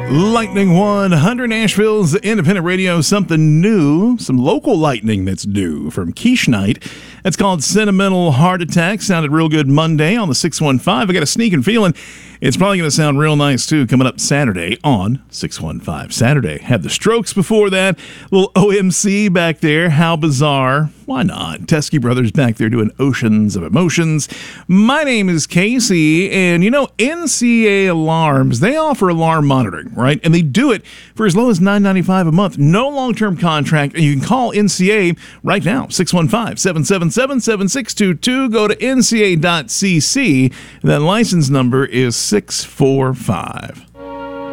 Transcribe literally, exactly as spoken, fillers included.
Lightning one hundred, Nashville's independent radio, something new, some local lightning that's due from Quiche Night. It's called Sentimental Heart Attack. Sounded real good Monday on the six one five. I got a sneaking feeling it's probably going to sound real nice, too, coming up Saturday on six one five Saturday. Had the Strokes before that. Little O M C back there. How bizarre. Why not? Teskey Brothers back there doing Oceans of Emotions. My name is Casey, and you know, N C A Alarms, they offer alarm monitoring, right? And they do it for as low as nine ninety-five a month. No long-term contract, and you can call N C A right now, six one five, seven seven seven, seven six two two. Go to N C A dot C C, and that license number is six four five.